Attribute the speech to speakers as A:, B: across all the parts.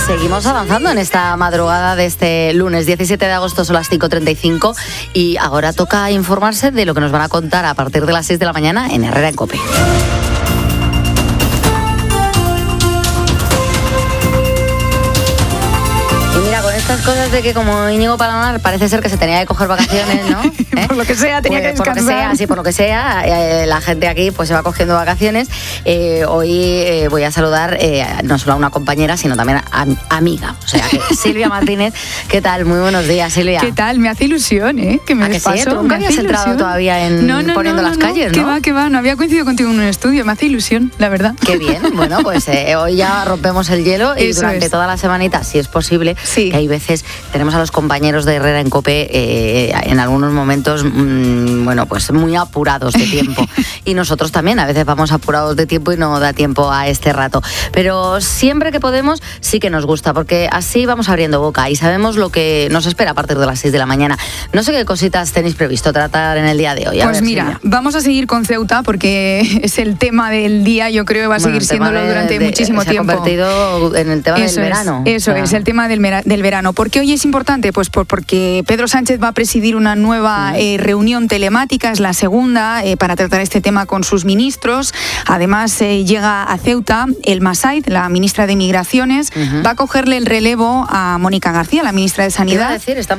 A: Seguimos avanzando en esta madrugada de este lunes 17 de agosto, son las 5:35 y ahora toca informarse de lo que nos van a contar a partir de las 6 de la mañana en Herrera en COPE. Estas cosas de que como Íñigo Palomar parece ser que se tenía que coger vacaciones, ¿no?
B: Por lo que sea, tenía que descansar.
A: Por lo que sea, la gente aquí pues se va cogiendo vacaciones. Hoy voy a saludar no solo a una compañera, sino también a amiga. O sea, que Silvia Martínez, ¿qué tal? Muy buenos días, Silvia.
B: ¿Qué tal? Me hace ilusión, que me
A: despaso. ¿Sí? ¿Tú nunca habías entrado todavía en Poniendo las calles, no?
B: ¿Qué va? No había coincidido contigo en un estudio. Me hace ilusión, la verdad.
A: Qué bien. Bueno, pues hoy ya rompemos el hielo y durante toda la semanita, si es posible,
B: sí.
A: Que hay veces tenemos a los compañeros de Herrera en COPE en algunos momentos, bueno, pues muy apurados de tiempo. Y nosotros también a veces vamos apurados de tiempo y no da tiempo a este rato. Pero siempre que podemos sí que nos gusta, porque así vamos abriendo boca y sabemos lo que nos espera a partir de las 6 de la mañana. No sé qué cositas tenéis previsto tratar en el día de hoy.
B: Pues mira, vamos a seguir con Ceuta porque es el tema del día, yo creo que va a seguir siéndolo durante muchísimo tiempo.
A: Se ha convertido en el tema del verano.
B: Eso es, el tema del verano. ¿Por qué hoy es importante? Pues porque Pedro Sánchez va a presidir una nueva reunión telemática, es la segunda, para tratar este tema con sus ministros. Además, llega a Ceuta el Masaid, la ministra de Migraciones, va a cogerle el relevo a Mónica García, la ministra de Sanidad.
A: ¿Qué iba a decir? Están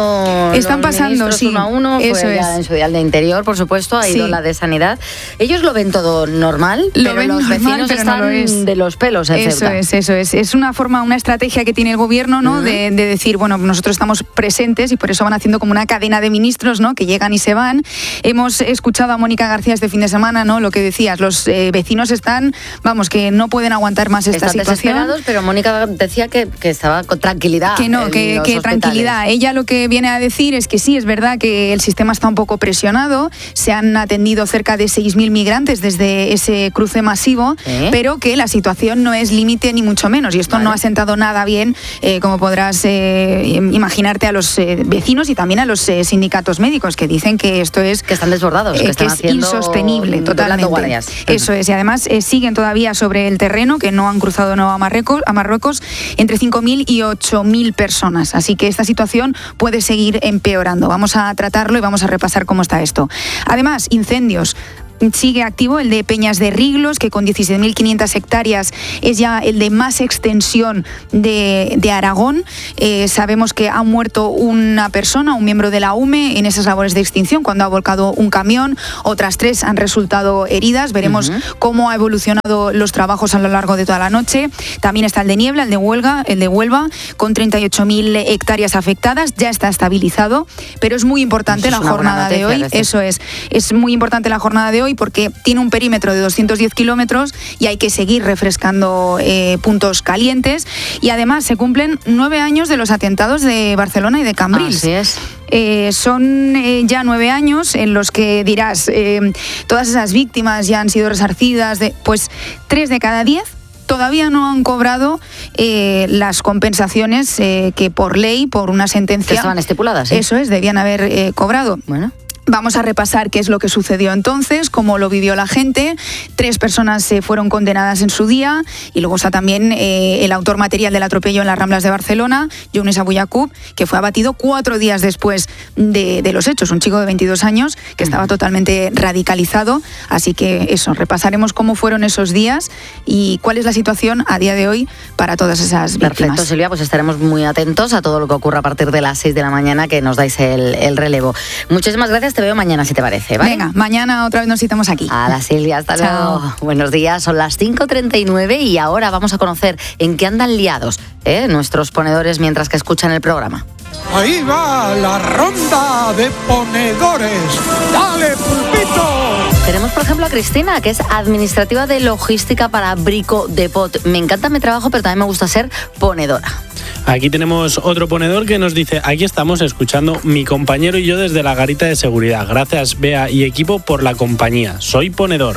A: pasando
B: sí,
A: uno a uno,
B: eso
A: ya en su día de Interior, por supuesto, ha ido la de Sanidad. Ellos lo ven todo normal, pero los vecinos están de los pelos en Ceuta.
B: Eso es. Es una estrategia que tiene el gobierno, ¿no? De decir, bueno, nosotros estamos presentes y por eso van haciendo como una cadena de ministros, ¿no? Que llegan y se van. Hemos escuchado a Mónica García este fin de semana, ¿no? Lo que decías, los vecinos están, que no pueden aguantar más esta situación.
A: Están desesperados, pero Mónica decía que estaba con tranquilidad.
B: Que tranquilidad. Ella lo que viene a decir es que sí, es verdad que el sistema está un poco presionado, se han atendido cerca de 6.000 migrantes desde ese cruce masivo, pero que la situación no es límite ni mucho menos, y esto no ha sentado nada bien, como podrás imaginarte, a los vecinos y también a los sindicatos médicos, que dicen que esto es...
A: Que están desbordados, que están
B: es insostenible, totalmente. Eso es, y además siguen todavía sobre el terreno, que no han cruzado a Marruecos, entre 5.000 y 8.000 personas. Así que esta situación puede seguir empeorando. Vamos a tratarlo y vamos a repasar cómo está esto. Además, incendios. Sigue activo el de Peñas de Riglos, que con 16.500 hectáreas es ya el de más extensión de Aragón. Sabemos que ha muerto una persona, un miembro de la UME, en esas labores de extinción cuando ha volcado un camión. Otras 3 han resultado heridas. Veremos cómo ha evolucionado los trabajos a lo largo de toda la noche. También está el de Niebla, el de Huelva, con 38.000 hectáreas afectadas. Ya está estabilizado, pero es muy importante la jornada de hoy. Eso es muy importante la jornada de hoy, porque tiene un perímetro de 210 kilómetros y hay que seguir refrescando puntos calientes. Y además se cumplen 9 años de los atentados de Barcelona y de Cambrils.
A: Así es.
B: Son ya 9 años en los que dirás, todas esas víctimas ya han sido resarcidas, pues 3 de cada 10 todavía no han cobrado las compensaciones que por ley, por una sentencia...
A: Que estaban estipuladas.
B: Eso es, debían haber cobrado.
A: Bueno.
B: Vamos a repasar qué es lo que sucedió entonces, cómo lo vivió la gente. 3 personas fueron condenadas en su día, y luego está también el autor material del atropello en las Ramblas de Barcelona, Younes Abou Yacoub, que fue abatido 4 días después de los hechos. Un chico de 22 años que estaba totalmente radicalizado. Así que eso, repasaremos cómo fueron esos días y cuál es la situación a día de hoy para todas esas víctimas.
A: Perfecto, Silvia, pues estaremos muy atentos a todo lo que ocurra a partir de las 6 de la mañana, que nos dais el relevo. Muchísimas gracias. Te veo mañana, si te parece, ¿vale?
B: Venga, mañana otra vez nos citamos aquí.
A: A la Silvia, hasta luego. Buenos días, son las 5:39 y ahora vamos a conocer en qué andan liados nuestros ponedores mientras que escuchan el programa.
C: Ahí va la ronda de ponedores. ¡Dale, pulpito!
A: Tenemos, por ejemplo, a Cristina, que es administrativa de logística para Brico Depot. Me encanta mi trabajo, pero también me gusta ser ponedora.
D: Aquí tenemos otro ponedor que nos dice: aquí estamos escuchando mi compañero y yo desde la garita de seguridad. Gracias, Bea y equipo, por la compañía. Soy ponedor.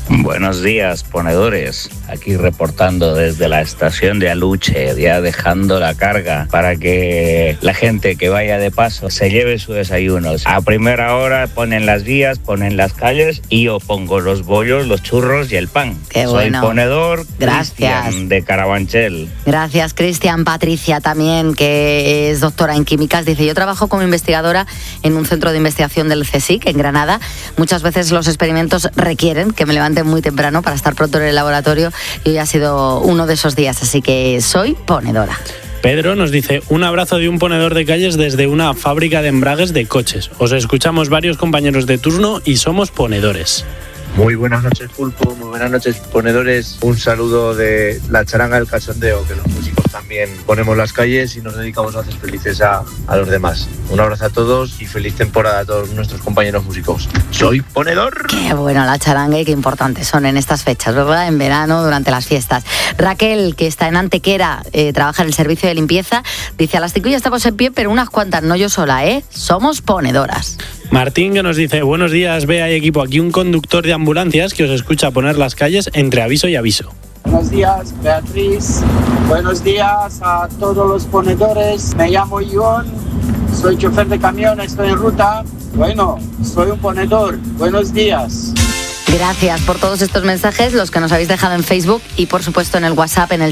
E: Buenos días, ponedores. Aquí reportando desde la estación de Aluche, ya dejando la carga para que la gente que vaya de paso se lleve sus desayunos. A primera hora ponen las vías, ponen las calles y yo pongo los bollos, los churros y el pan.
A: Qué bueno.
E: Soy ponedor.
A: Gracias.
E: Cristian, de Carabanchel.
A: Gracias, Cristian. Patricia también, que es doctora en químicas, dice: yo trabajo como investigadora en un centro de investigación del CSIC en Granada. Muchas veces los experimentos requieren que me levante muy temprano para estar pronto en el laboratorio y hoy ha sido uno de esos días, así que soy ponedora.
D: Pedro nos dice: un abrazo de un ponedor de calles desde una fábrica de embragues de coches. Os escuchamos varios compañeros de turno y somos ponedores.
F: Muy buenas noches, Pulpo, muy buenas noches, ponedores. Un saludo de la charanga del cachondeo, que los músicos también ponemos las calles y nos dedicamos a hacer felices a los demás. Un abrazo a todos y feliz temporada a todos nuestros compañeros músicos. Soy ponedor.
A: Qué bueno la charanga y qué importantes son en estas fechas, ¿verdad? En verano, durante las fiestas. Raquel, que está en Antequera, trabaja en el servicio de limpieza, dice: a las 5 ya estamos en pie, pero unas cuantas, no yo sola, somos ponedoras.
D: Martín, que nos dice: buenos días, Bea y equipo, aquí un conductor de ambulancias que os escucha poner las calles entre aviso y aviso.
G: Buenos días, Beatriz. Buenos días a todos los ponedores. Me llamo Ivón, soy chofer de camión, estoy en ruta. Bueno, soy un ponedor. Buenos días.
A: Gracias por todos estos mensajes, los que nos habéis dejado en Facebook y por supuesto en el WhatsApp en el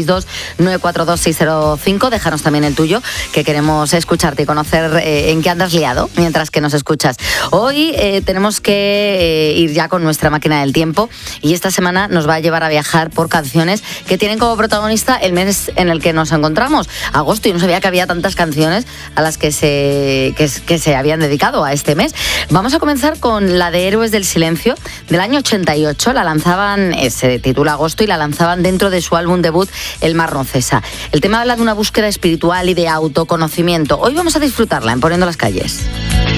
A: 662-942-605. Déjanos también el tuyo, que queremos escucharte y conocer en qué andas liado mientras que nos escuchas. Hoy tenemos que ir ya con nuestra máquina del tiempo y esta semana nos va a llevar a viajar por canciones que tienen como protagonista el mes en el que nos encontramos, agosto. Yo no sabía que había tantas canciones a las que se habían dedicado a este mes. Vamos a comenzar con la de Héroes del Silencio, del año 88, la lanzaban, se titula Agosto, y la lanzaban dentro de su álbum debut El Mar no cesa. El tema habla de una búsqueda espiritual y de autoconocimiento. Hoy vamos a disfrutarla en Poniendo las calles.